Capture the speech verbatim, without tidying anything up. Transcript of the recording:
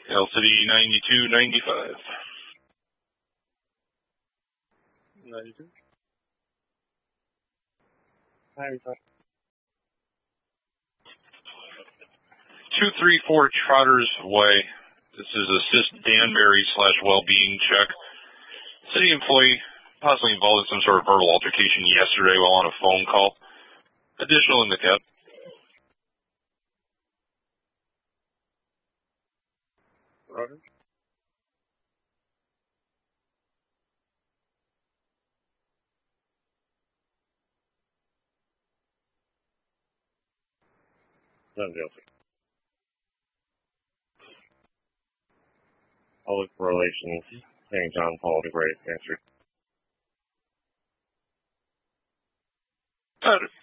L City ninety-two ninety-five. ninety-two. ninety-five. two three four Trotters Way. This is assist Danbury slash well-being check. City employee possibly involved in some sort of verbal altercation yesterday while on a phone call. Additional in the cab. Roger. Done deal. Public Relations, Saint John Paul the Great, answered. Got it.